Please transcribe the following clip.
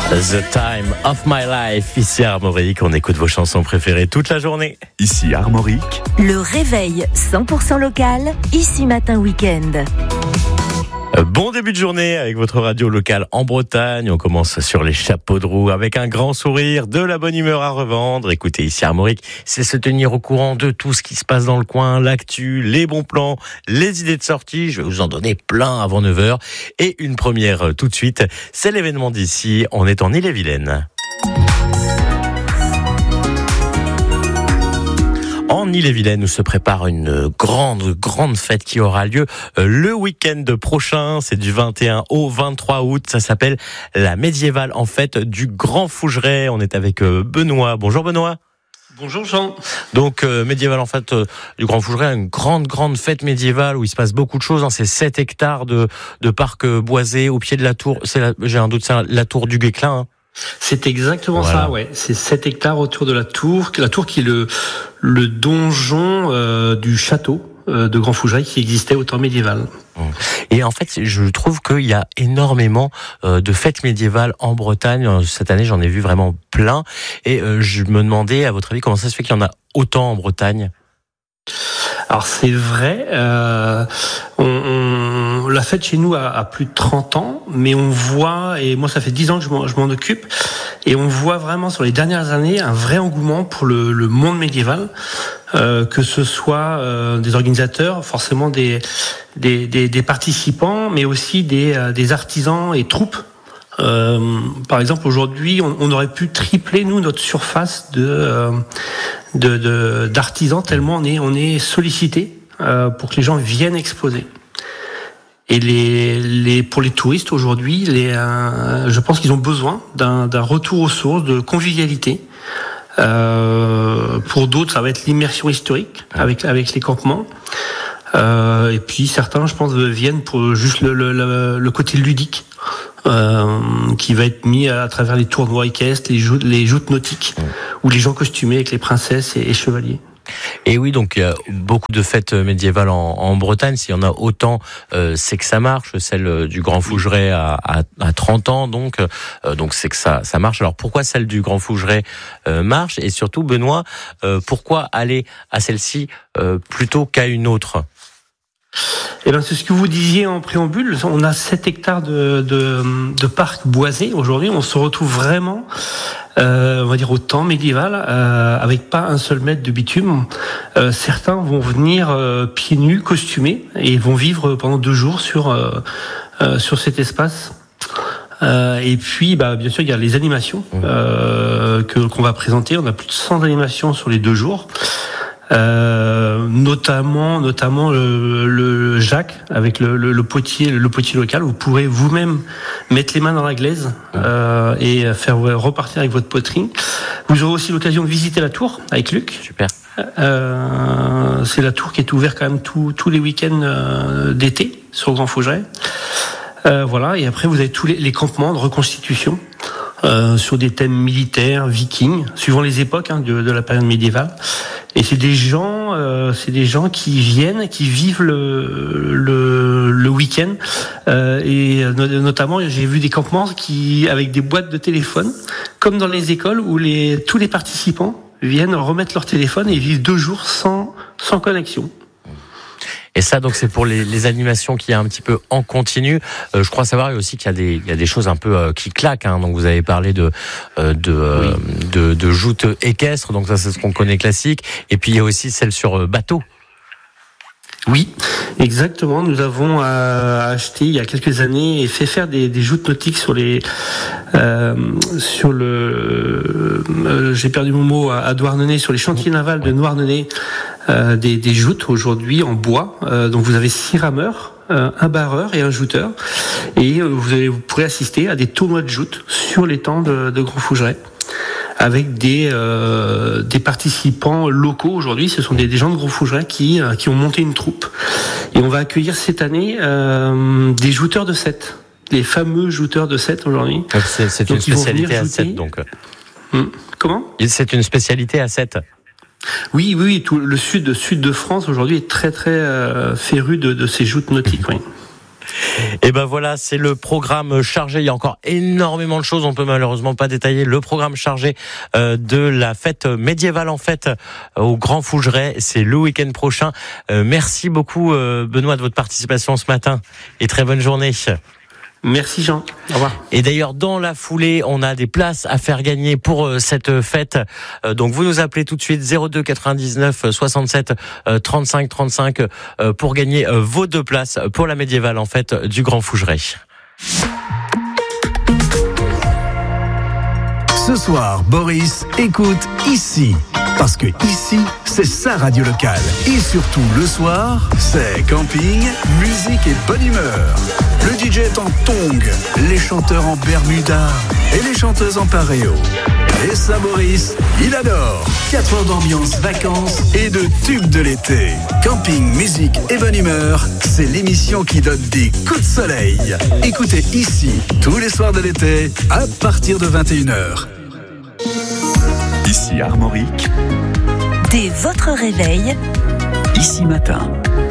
The Time of My Life, ici à Armorique, on écoute vos chansons préférées toute la journée. Ici Armorique. Le réveil 100% local, ici matin week-end. Bon début de journée avec votre radio locale en Bretagne. On commence sur les chapeaux de roue avec un grand sourire, de la bonne humeur à revendre. Écoutez, ici à Armorique, c'est se tenir au courant de tout ce qui se passe dans le coin, l'actu, les bons plans, les idées de sortie. Je vais vous en donner plein avant 9h. Et une première tout de suite, c'est l'événement d'ici. On est en Ille-et-Vilaine. En Ille-et-Vilaine, où se prépare une grande fête qui aura lieu le week-end prochain. C'est du 21 au 23 août. Ça s'appelle la médiévale en fête du Grand Fougeray. On est avec Benoît. Bonjour Benoît. Bonjour Jean. Donc médiévale en fait du Grand Fougeray, une grande fête médiévale où il se passe beaucoup de choses. C'est 7 hectares de parc boisé au pied de la tour. J'ai un doute, c'est la tour du Guesclin. Hein. C'est exactement ça, ouais. C'est 7 hectares autour de la tour qui est le donjon du château de Grand Fougeray qui existait au temps médiéval. Et en fait, je trouve qu'il y a énormément de fêtes médiévales en Bretagne. Cette année, j'en ai vu vraiment plein. Et je me demandais, à votre avis, comment ça se fait qu'il y en a autant en Bretagne ? Alors c'est vrai, la fête chez nous a plus de 30 ans, mais on voit, et moi ça fait 10 ans que je m'en occupe, et on voit vraiment sur les dernières années un vrai engouement pour le monde médiéval, que ce soit des organisateurs, forcément des participants, mais aussi des artisans et troupes. Par exemple, aujourd'hui, on aurait pu tripler notre surface d'artisans tellement on est sollicité pour que les gens viennent exposer. Et pour les touristes aujourd'hui, je pense qu'ils ont besoin d'un retour aux sources, de convivialité. Pour d'autres, ça va être l'immersion historique avec les campements. Et puis certains, je pense, viennent pour juste le côté ludique. Qui va être mis à travers les tournois équestres, les joutes nautiques, ou les gens costumés avec les princesses et chevaliers. Et oui, donc il y a beaucoup de fêtes médiévales en Bretagne. S'il y en a autant, c'est que ça marche. Celle du Grand Fougeray à 30 ans, donc c'est que ça marche. Alors pourquoi celle du Grand Fougeray marche ? Et surtout, Benoît, pourquoi aller à celle-ci plutôt qu'à une autre ? Eh ben, c'est ce que vous disiez en préambule. On a 7 hectares de parc boisé. Aujourd'hui, on se retrouve vraiment, on va dire, au temps médiéval, avec pas un seul mètre de bitume. Certains vont venir pieds nus, costumés, et vont vivre pendant 2 jours sur cet espace. Et puis, bien sûr, il y a les animations qu'on va présenter. On a plus de 100 animations sur les 2 jours. Notamment le Jacques avec le potier local. Vous pourrez vous-même mettre les mains dans la glaise et faire repartir avec votre poterie. Vous aurez aussi l'occasion de visiter la tour avec Luc. Super. C'est la tour qui est ouverte quand même tous les week-ends d'été sur le Grand Fougeray. Voilà. Et après vous avez tous les campements de reconstitution. Sur des thèmes militaires, vikings, suivant les époques de la période médiévale. Et c'est des gens qui viennent, qui vivent le week-end. Et notamment, j'ai vu des campements avec des boîtes de téléphone, comme dans les écoles où tous les participants viennent remettre leur téléphone et vivent 2 jours sans connexion. Et ça, donc, c'est pour les animations qui est un petit peu en continu. Je crois savoir aussi qu'il y a des choses un peu qui claquent. Hein. Donc, vous avez parlé de joutes équestres. Donc, ça, c'est ce qu'on connaît classique. Et puis, il y a aussi celle sur bateau. Oui, exactement. Nous avons acheté il y a quelques années et fait faire des joutes nautiques j'ai perdu mon mot, à Douarnenez, sur les chantiers navals de Douarnenez, des joutes aujourd'hui en bois. Donc vous avez 6 rameurs, un barreur et un jouteur, et vous pourrez assister à des tournois de joutes sur les temps de Grand Fougeray, avec des participants locaux. Aujourd'hui, ce sont des gens de Grand Fougeray qui ont monté une troupe. Et on va accueillir cette année des jouteurs de 7, les fameux jouteurs de 7 aujourd'hui. C'est une spécialité à 7, donc. Comment ? C'est une spécialité à 7. Oui, tout le sud de France aujourd'hui est très très féru de ces joutes nautiques. Oui. Et ben voilà, c'est le programme chargé. Il y a encore énormément de choses. On peut malheureusement pas détailler le programme chargé de la fête médiévale en fête au Grand Fougeray. C'est le week-end prochain. Merci beaucoup Benoît de votre participation ce matin et très bonne journée. Merci Jean, au revoir. Et d'ailleurs, dans la foulée, on a des places à faire gagner pour cette fête. Donc vous nous appelez tout de suite 02 99 67 35 35 pour gagner vos 2 places pour la médiévale en fête du Grand Fougeray. Ce soir, Boris écoute ici. Parce que ici, c'est sa radio locale. Et surtout, le soir, c'est camping, musique et bonne humeur. Le DJ est en tongs, les chanteurs en bermuda et les chanteuses en paréo. Et ça, Boris, il adore. 4 heures d'ambiance, vacances et de tubes de l'été. Camping, musique et bonne humeur, c'est l'émission qui donne des coups de soleil. Écoutez ici, tous les soirs de l'été, à partir de 21h. Ici Armorique. Dès votre réveil, Ici matin.